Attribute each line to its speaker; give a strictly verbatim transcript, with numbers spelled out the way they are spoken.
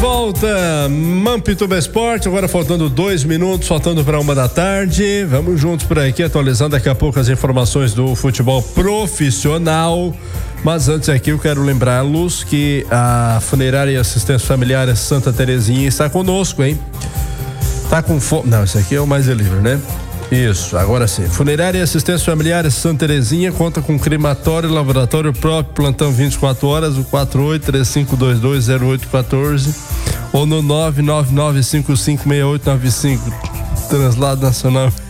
Speaker 1: volta, Mampituba Esporte, agora faltando dois minutos, faltando para uma da tarde. Vamos juntos por aqui, atualizando daqui a pouco as informações do futebol profissional. Mas antes aqui eu quero lembrá-los que a Funerária e Assistência Familiar Santa Terezinha está conosco, hein? Tá com fome. Não, esse aqui é o Mais Delivery, né? Isso, agora sim. Funerária e Assistência Familiar Santa Terezinha conta com crematório e laboratório próprio, plantão vinte e quatro horas, o quatro oito três cinco dois dois zero oito um quatro ou no nove nove nove cinco cinco seis oito nove cinco. Translado Nacional